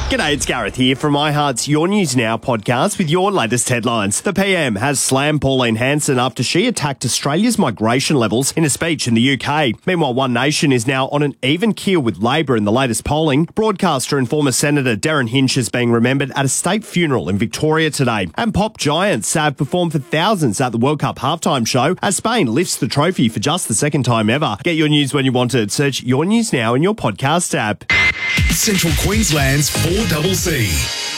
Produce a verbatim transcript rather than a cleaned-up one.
G'day, it's Gareth here from iHeart's Your News Now podcast with your latest headlines. The P M has slammed Pauline Hanson after she attacked Australia's migration levels in a speech in the U K. Meanwhile, One Nation is now on an even keel with Labor in the latest polling. Broadcaster and former Senator Darren Hinch is being remembered at a state funeral in Victoria today. And pop giants have performed for thousands at the World Cup halftime show as Spain lifts the trophy for just the second time ever. Get your news when you want it. Search Your News Now in your podcast app. Central Queensland's four C C.